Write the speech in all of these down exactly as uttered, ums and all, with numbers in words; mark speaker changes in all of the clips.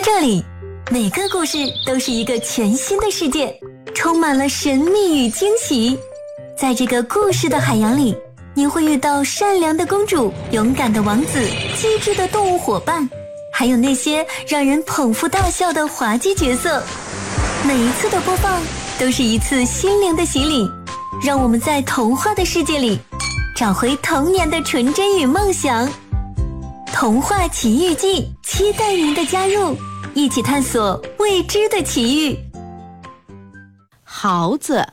Speaker 1: 这里，每个故事都是一个全新的世界，充满了神秘与惊喜。在这个故事的海洋里，你会遇到善良的公主、勇敢的王子、机智的动物伙伴，还有那些让人捧腹大笑的滑稽角色。每一次的播放都是一次心灵的洗礼，让我们在童话的世界里找回童年的纯真与梦想。童话奇遇记，期待您的加入，一起探索未知的奇遇。
Speaker 2: 耗子。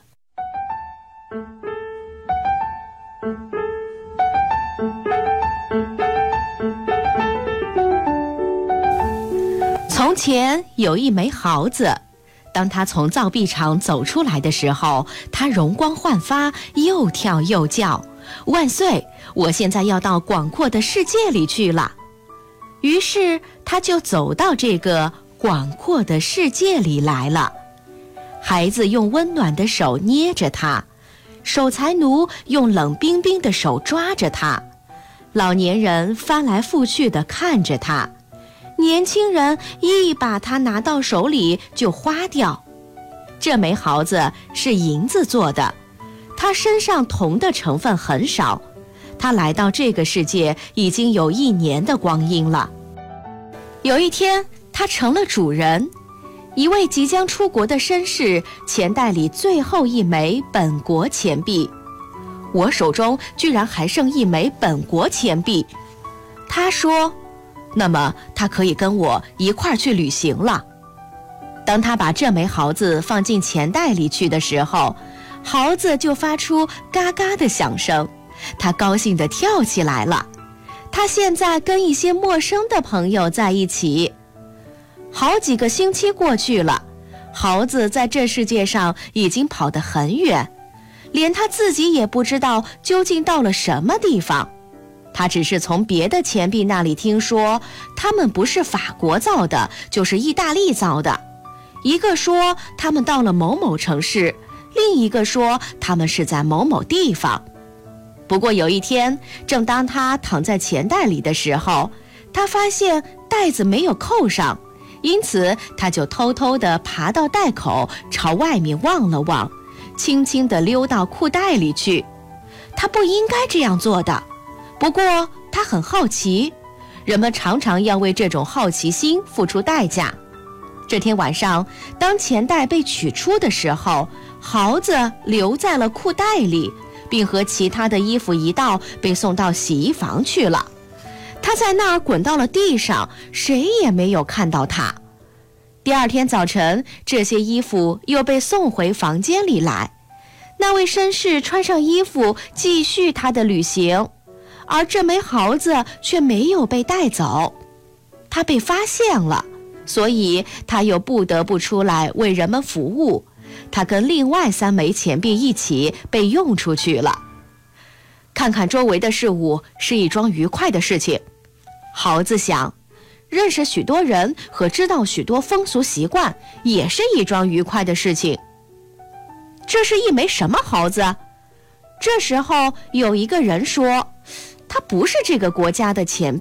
Speaker 2: 从前有一枚耗子，当它从造币厂走出来的时候，它容光焕发，又跳又叫，万岁，我现在要到广阔的世界里去了。于是他就走到这个广阔的世界里来了。孩子用温暖的手捏着他，守财奴用冷冰冰的手抓着他，老年人翻来覆去地看着他，年轻人一把它拿到手里就花掉。这枚耗子是银子做的，它身上铜的成分很少，它来到这个世界已经有一年的光阴了。有一天，它成了主人，一位即将出国的绅士钱袋里最后一枚本国钱币，我手中居然还剩一枚本国钱币。他说，那么他可以跟我一块儿去旅行了。当他把这枚耗子放进钱袋里去的时候，耗子就发出嘎嘎的响声，他高兴地跳起来了。他现在跟一些陌生的朋友在一起。好几个星期过去了，耗子在这世界上已经跑得很远，连他自己也不知道究竟到了什么地方。他只是从别的钱币那里听说，他们不是法国造的，就是意大利造的。一个说他们到了某某城市，另一个说他们是在某某地方。不过有一天，正当他躺在钱袋里的时候，他发现袋子没有扣上，因此他就偷偷地爬到袋口，朝外面望了望，轻轻地溜到裤袋里去。他不应该这样做的，不过他很好奇，人们常常要为这种好奇心付出代价。这天晚上，当钱袋被取出的时候，耗子留在了裤袋里，并和其他的衣服一道被送到洗衣房去了。他在那儿滚到了地上，谁也没有看到他。第二天早晨，这些衣服又被送回房间里来。那位绅士穿上衣服，继续他的旅行，而这枚耗子却没有被带走。他被发现了，所以他又不得不出来为人们服务。他跟另外三枚钱币一起被用出去了。看看周围的事物是一桩愉快的事情，耗子想，认识许多人和知道许多风俗习惯也是一桩愉快的事情。这是一枚什么耗子？这时候有一个人说，它不是这个国家的钱